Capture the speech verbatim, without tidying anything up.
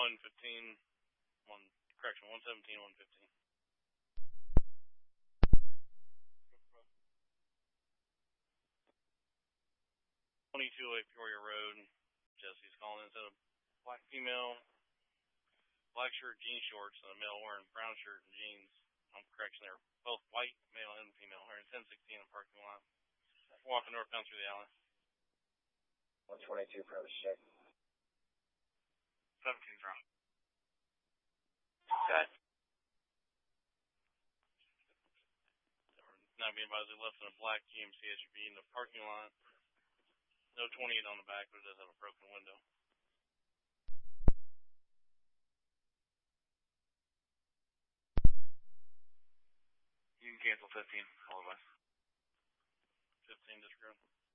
one fifteen, one, correction, one seventeen, one fifteen. twenty-two oh eight Peoria Road. Jesse's calling in. Instead of black female, black shirt, jean shorts, and a male wearing brown shirt and jeans. I'm correction, they're both white, male and female, wearing ten sixteen in the parking lot. Walking northbound through the alley. one twenty-two, premise check. seventeen's wrong. Good. Now being advised, they left in a black G M C S U V in the parking lot. No twenty-eight on the back, but it does have a broken window. You can cancel fifteen, all of us. fifteen, disregard.